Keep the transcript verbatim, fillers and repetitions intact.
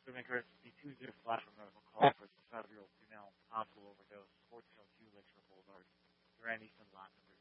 So, Maker, the Tuesday flash from medical call for the five-year-old female hospital overdose, fourteen oh two Lakeshore Boulevard, Grand Eastern Lot number